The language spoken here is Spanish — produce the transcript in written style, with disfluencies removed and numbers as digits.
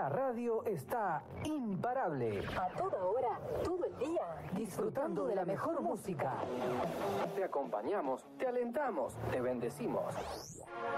La radio está imparable. A toda hora, todo el día, Disfrutando de la mejor música. Te acompañamos, te alentamos, te bendecimos.